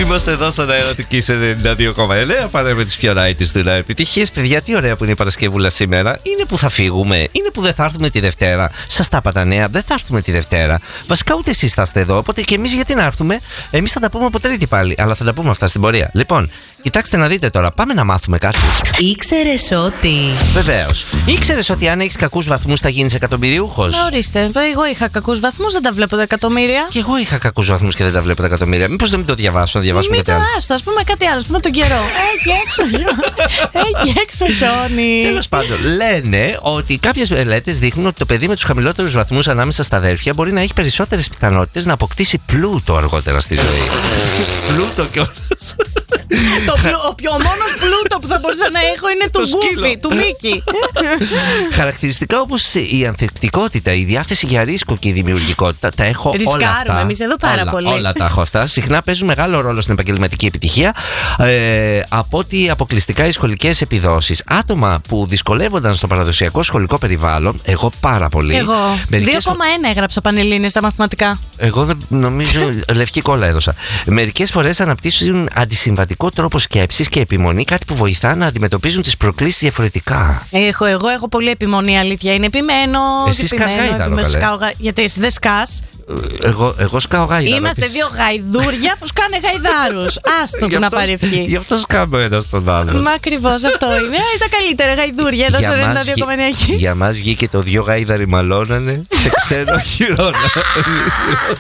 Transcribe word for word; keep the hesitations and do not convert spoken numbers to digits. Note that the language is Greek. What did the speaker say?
Είμαστε εδώ στον Αερωτική ενενήντα δύο κόμμα εννέα. Πάμε με τις πιο ράιτες του επιτυχίες. Παιδιά, τι ωραία που είναι η Παρασκευούλα σήμερα. Είναι που θα φύγουμε, είναι που δεν θα έρθουμε τη Δευτέρα. Σας τα είπα τα νέα, δεν θα έρθουμε τη Δευτέρα. Βασικά ούτε εσείς θα είστε εδώ. Οπότε και εμείς γιατί να έρθουμε. Εμείς θα τα πούμε από Τρίτη πάλι. Αλλά θα τα πούμε αυτά στην πορεία. Λοιπόν, κοιτάξτε να δείτε τώρα. Πάμε να μάθουμε κάτι. Ήξερες ότι. Βεβαίως. Ήξερες ότι αν έχεις κακούς βαθμούς θα γίνεις εκατομμυριούχος? Ορίστε. Εγώ είχα κακούς βαθμούς, δεν τα βλέπω τα εκατομμύρια. Και εγώ είχα κακούς βαθμούς και δεν τα βλέπω τα εκατομμύρια. Μήπως δεν το διαβάσω, να διαβάσουμε Μην κάτι άλλο? το ας πούμε κάτι άλλο, ας πούμε τον καιρό. Έχει έξω, έχει έξω χιόνι. Τέλος πάντων, λένε ότι κάποιες μελέτες δείχνουν ότι το παιδί με τους χαμηλότερους βαθμούς ανάμεσα στα αδέρφια μπορεί να έχει περισσότερες πιθανότητες να αποκτήσει πλούτο αργότερα στη ζωή. Πλούτο κιόλας. Το πλου, ο πιο μόνος πλούτο που θα μπορούσα να έχω είναι του Γκούφι, του Μίκη. Χαρακτηριστικά όπως η ανθεκτικότητα, η διάθεση για ρίσκο και η δημιουργικότητα, τα έχω όλα αυτά. Ρισκάρουμε εμείς εδώ πάρα όλα, πολύ. Όλα τα έχω αυτά. Συχνά παίζουν μεγάλο ρόλο στην επαγγελματική επιτυχία, ε, από ότι αποκλειστικά οι σχολικές επιδόσεις. Άτομα που δυσκολεύονταν στο παραδοσιακό σχολικό περιβάλλον, εγώ πάρα πολύ. Εγώ. Μερικές... δύο κόμμα ένα έγραψα πανελλήνιες στα μαθηματικά. Εγώ δεν νομίζω. Λευκή κόλλα έδωσα. Μερικές φορές αναπτύσσουν αντισυμβατικό τρόπο σκέψης και επιμονή, κάτι που βοηθά να αντιμετωπίζουν τις προκλήσεις διαφορετικά. Έχω, εγώ έχω πολύ επιμονή, αλήθεια. Είναι επιμένω. Εσύ σκάς γάιδαρο, καλέ. Γιατί εσύ δεν σκάς. Εγώ, εγώ σκάω γάιδαρο. Είμαστε δύο γαϊδούρια που σκάνε γαϊδάρους. Άστο που να πάρει ευχή. Γι' αυτό σκάμε ένα στον άλλο. Μα ακριβώς αυτό είναι. Τα καλύτερα γαϊδούρια εδώ στο ενενήντα δύο κόμμα εννέα. Για μας βγήκε το δύο γάιδαροι μαλώνανε σε ξένο χειρόνα.